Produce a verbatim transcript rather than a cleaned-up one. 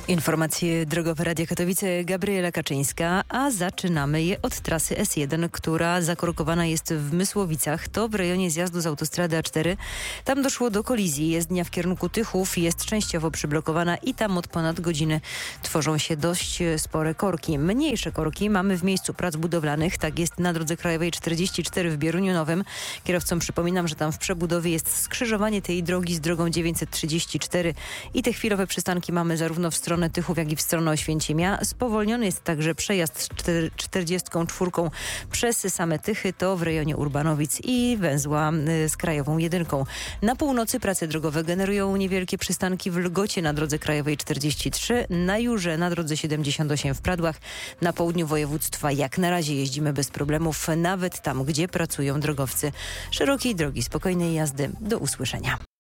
Informacje drogowe Radia Katowice, Gabriela Kaczyńska, a zaczynamy je od trasy S jeden, która zakorkowana jest w Mysłowicach. To w rejonie zjazdu z autostrady A cztery. Tam doszło do kolizji. Jezdnia w kierunku Tychów jest częściowo przyblokowana i tam od ponad godziny tworzą się dość spore korki. Mniejsze korki mamy w miejscu prac budowlanych. Tak jest na drodze krajowej czterdzieści cztery w Bieruniu Nowym. Kierowcom przypominam, że tam w przebudowie jest skrzyżowanie tej drogi z drogą dziewięćset trzydzieści cztery i te chwilowe przystanki mamy zarówno w stronę Tychów, jak i w stronę Oświęcimia. Spowolniony jest także przejazd z czterdziestką czwórką przez same Tychy, to w rejonie Urbanowic i węzła z krajową jedynką. Na północy prace drogowe generują niewielkie przystanki w Lgocie na drodze krajowej czterdzieści trzy, na Jurze na drodze siedemdziesiąt osiem w Pradłach. Na południu województwa jak na razie jeździmy bez problemów, nawet tam, gdzie pracują drogowcy. Szerokiej drogi, spokojnej jazdy. Do usłyszenia.